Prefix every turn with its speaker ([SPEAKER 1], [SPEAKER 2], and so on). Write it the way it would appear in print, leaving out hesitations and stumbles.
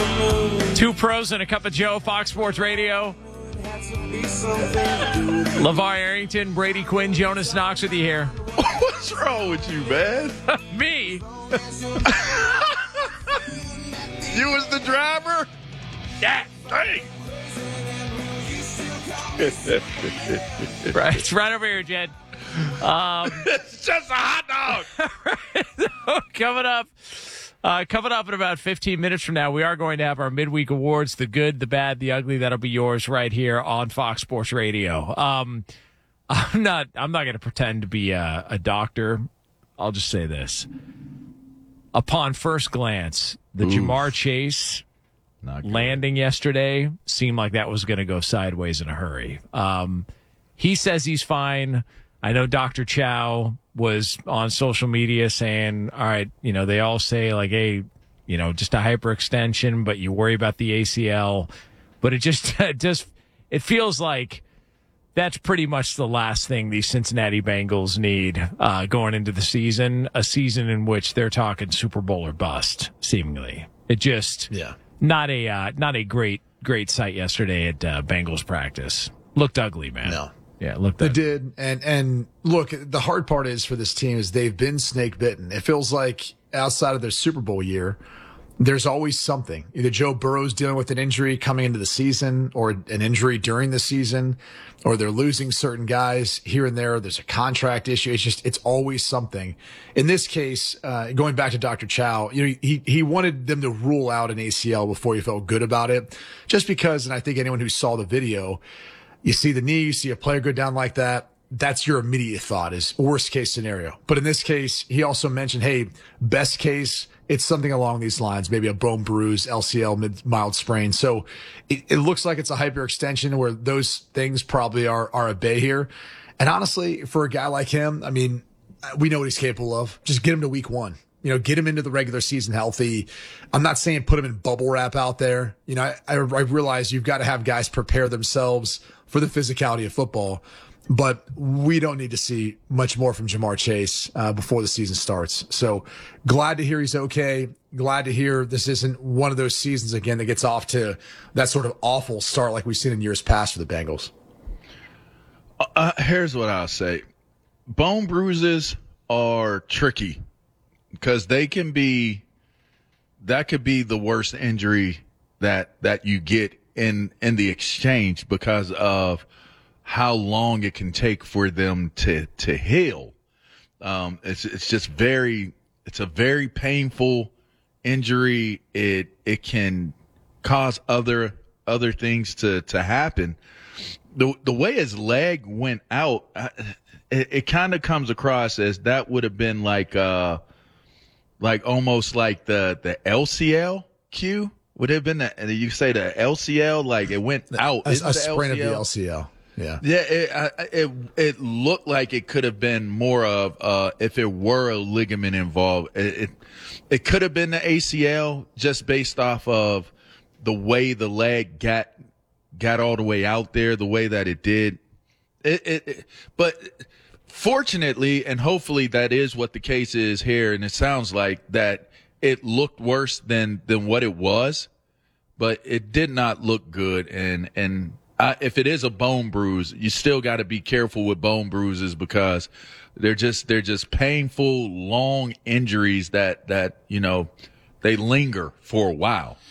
[SPEAKER 1] Two pros and a cup of Joe, Fox Sports Radio. LeVar Arrington, Brady Quinn, Jonas Knox with you here.
[SPEAKER 2] What's wrong with you, man?
[SPEAKER 1] Me?
[SPEAKER 2] You was the driver?
[SPEAKER 1] Yeah.
[SPEAKER 2] Dang.
[SPEAKER 1] Right, it's right over here, Jed.
[SPEAKER 2] It's just a hot dog.
[SPEAKER 1] Coming up in about 15 minutes from now, we are going to have our midweek awards, the good, the bad, the ugly. That'll be yours right here on Fox Sports Radio. I'm not going to pretend to be a doctor. I'll just say this. Upon first glance, the Ja'Marr Chase landing yesterday seemed like that was going to go sideways in a hurry. He says he's fine. I know Dr. Chow was on social media saying, all right, they all say like, hey, just a hyperextension, but you worry about the ACL. But it feels like that's pretty much the last thing these Cincinnati Bengals need going into the season, a season in which they're talking Super Bowl or bust, seemingly. It just not a great sight yesterday at Bengals practice. Looked ugly, man.
[SPEAKER 3] No.
[SPEAKER 1] Yeah, looked
[SPEAKER 3] They
[SPEAKER 1] ugly.
[SPEAKER 3] did. And look, the hard part is for this team is they've been snake bitten. It feels like outside of their Super Bowl year, there's always something. Either Joe Burrow's dealing with an injury coming into the season or an injury during the season, or they're losing certain guys here and there. There's a contract issue. It's always something. In this case, going back to Dr. Chow, he wanted them to rule out an ACL before he felt good about it, just because, and I think anyone who saw the video, you see the knee, you see a player go down like that. That's your immediate thought is worst case scenario. But in this case, he also mentioned, hey, best case, it's something along these lines, maybe a bone bruise, LCL, mild sprain. So it looks like it's a hyperextension where those things probably are at bay here. And honestly, for a guy like him, I mean, we know what he's capable of. Just get him to week 1. Get him into the regular season healthy. I'm not saying put him in bubble wrap out there. I realize you've got to have guys prepare themselves for the physicality of football, but we don't need to see much more from Ja'Marr Chase before the season starts. So glad to hear he's okay. Glad to hear this isn't one of those seasons again that gets off to that sort of awful start like we've seen in years past for the Bengals.
[SPEAKER 2] Here's what I'll say. Bone bruises are tricky because that could be the worst injury that you get in the exchange because of how long it can take for them to heal. It's a very painful injury. It can cause other things to happen. The way his leg went out, it kind of comes across as that would have been like almost like the LCL cue. Would it have been you say the LCL, like it went out.
[SPEAKER 3] A sprain of the LCL. Yeah.
[SPEAKER 2] Yeah. It looked like it could have been more of, if it were a ligament involved, it could have been the ACL just based off of the way the leg got all the way out there, the way that it did. But fortunately, and hopefully that is what the case is here. And it sounds like that it looked worse than what it was, but it did not look good. And if it is a bone bruise, you still got to be careful with bone bruises because they're just painful, long injuries that they linger for a while.